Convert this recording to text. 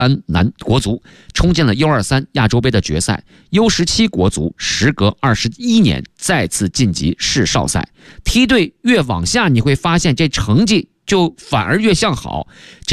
安男国足冲进了 U23 亚洲杯的决赛 ，U17 国足时隔21年再次晋级世少赛。梯队越往下，你会发现这成绩就反而越向好。